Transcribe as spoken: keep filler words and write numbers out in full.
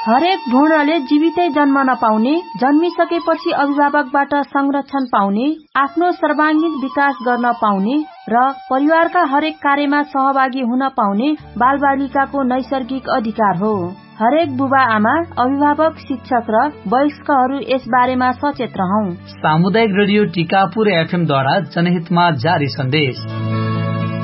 हरेक भ्रूणले जीवितै जन्म नपाउने, जन्मिसकेपछि अभिभावकबाट संरक्षण पाउने, आफ्नो सर्वाङ्गीण विकास गर्न पाउने र परिवारका हरेक कार्यमा सहभागी हुन पाउने बालबालिकाको नैसर्गिक अधिकार हो। हरेक बुबा आमा, अभिभावक, शिक्षक र वयस्कहरू यस बारेमा सचेत रहौं। सामुदायिक रेडियो टिकापुर एफएम द्वारा जनहितमा जारी सन्देश।